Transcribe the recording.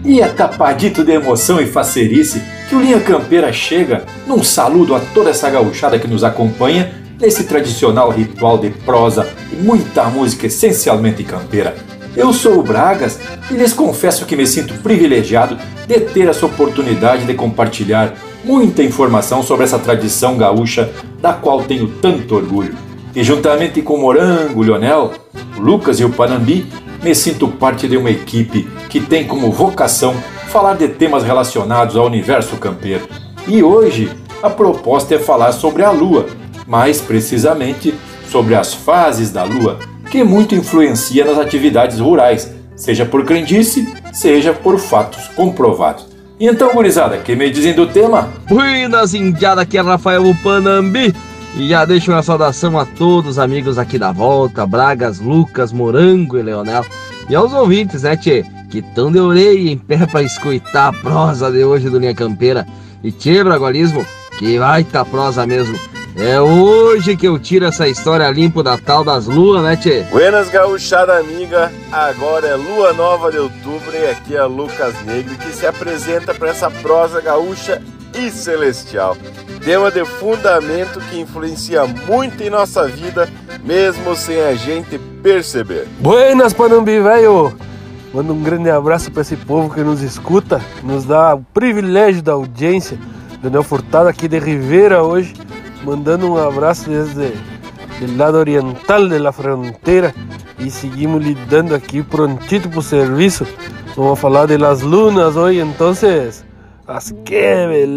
E é tapadito de emoção e facerice que o Linha Campeira chega num saludo a toda essa gauchada que nos acompanha nesse tradicional ritual de prosa e muita música essencialmente campeira. Eu sou o Bragas e lhes confesso que me sinto privilegiado de ter essa oportunidade de compartilhar muita informação sobre essa tradição gaúcha da qual tenho tanto orgulho. E juntamente com o Morango, o Leonel, o Lucas e o Panambi, me sinto parte de uma equipe que tem como vocação falar de temas relacionados ao universo campeiro. E hoje a proposta é falar sobre a Lua, mais precisamente sobre as fases da Lua, que muito influencia nas atividades rurais, seja por crendice, seja por fatos comprovados. E então, gurizada, que me dizem do tema? Buenas, indiada, aqui é Rafael Panambi. E já deixo uma saudação a todos os amigos aqui da volta, Bragas, Lucas, Morango e Leonel. E aos ouvintes, né, tchê, que tão de orelha em pé pra escutar a prosa de hoje do Linha Campeira. E tchê, Bragualismo, que vai tá prosa mesmo. É hoje que eu tiro essa história limpo da tal das luas, né, tchê? Buenas, gauchada amiga, agora é lua nova de outubro e aqui é Lucas Negro que se apresenta para essa prosa gaúcha e celestial. Tema de fundamento que influencia muito em nossa vida, mesmo sem a gente perceber. Buenas, Panambi, velho! Manda um grande abraço para esse povo que nos escuta, nos dá o privilégio da audiência. Daniel Furtado aqui de Rivera hoje, mandando um abraço desde o lado oriental da fronteira e seguimos lidando aqui prontito pro serviço. Vamos falar de las lunas hoje, então, as que beleza!